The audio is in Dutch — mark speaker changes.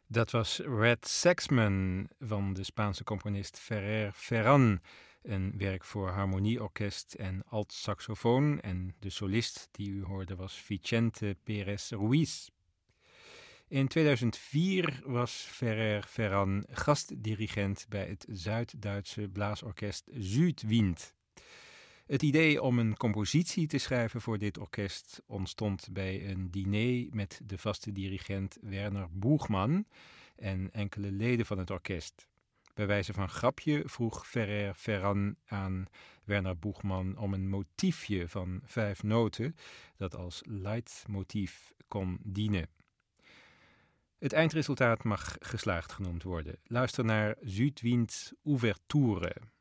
Speaker 1: Dat was Red Saxman van de Spaanse componist Ferrer Ferran. Een werk voor harmonieorkest en alt-saxofoon. En de solist die u hoorde was Vicente Pérez Ruiz. In 2004 was Ferrer Ferran gastdirigent bij het Zuid-Duitse blaasorkest Südwind. Het idee om een compositie te schrijven voor dit orkest ontstond bij een diner met de vaste dirigent Werner Buchmann en enkele leden van het orkest. Bij wijze van grapje vroeg Ferrer Ferran aan Werner Buchmann om een motiefje van 5 noten dat als leidmotief kon dienen. Het eindresultaat mag geslaagd genoemd worden. Luister naar Südwinds Ouverture.